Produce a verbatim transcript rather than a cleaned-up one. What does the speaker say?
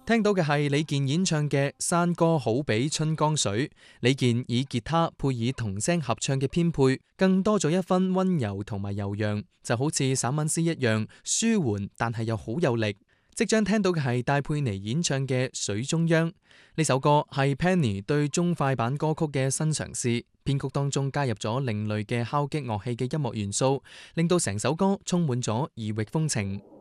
聽到嘅係李健演唱嘅《山歌好比春江水》，李健以吉他配以童聲合唱嘅編配，更多咗一分溫柔同埋悠揚，就好似散文詩一樣舒緩，但係又好有力。即將聽到嘅係戴佩妮演唱嘅《水中央》，呢首歌係 Penny 對中快板歌曲嘅新嘗試，編曲當中加入咗另類嘅敲擊樂器嘅音樂元素，令到成首歌充滿咗異域風情。